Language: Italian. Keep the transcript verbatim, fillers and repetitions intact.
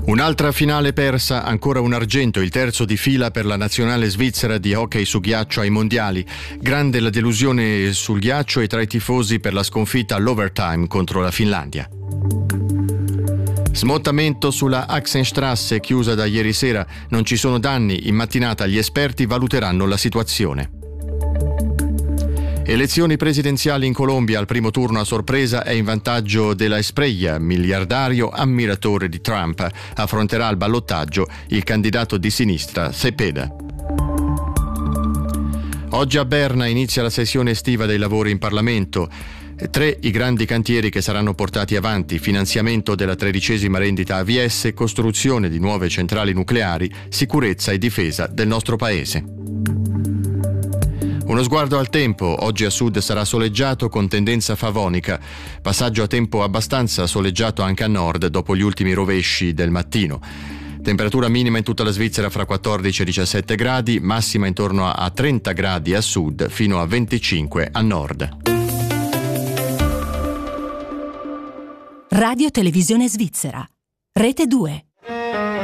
Un'altra finale persa, ancora un argento, il terzo di fila per la nazionale svizzera di hockey su ghiaccio ai mondiali. Grande la delusione sul ghiaccio e tra i tifosi per la sconfitta all'overtime contro la Finlandia. Smottamento sulla Axenstrasse chiusa da ieri sera. Non ci sono danni, in mattinata gli esperti valuteranno la situazione. Elezioni presidenziali in Colombia, al primo turno a sorpresa è in vantaggio della Espriella, miliardario ammiratore di Trump. Affronterà il ballottaggio il candidato di sinistra Cepeda. Oggi a Berna inizia la sessione estiva dei lavori in Parlamento. Tre i grandi cantieri che saranno portati avanti: finanziamento della tredicesima rendita A V S, costruzione di nuove centrali nucleari, sicurezza e difesa del nostro paese. Uno sguardo al tempo. Oggi a sud sarà soleggiato con tendenza favonica, passaggio a tempo abbastanza soleggiato anche a nord dopo gli ultimi rovesci del mattino. Temperatura minima in tutta la Svizzera fra quattordici e diciassette gradi, massima intorno a trenta gradi a sud fino a venticinque a nord. Radio Televisione Svizzera, Rete due.